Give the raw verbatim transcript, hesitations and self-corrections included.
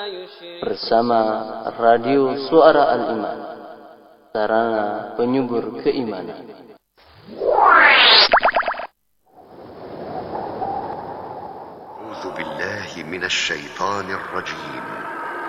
bersama Radio Suara Al-Iman, sarana penyubur keimanan. A'udzu billahi minasy syaithanir rajim.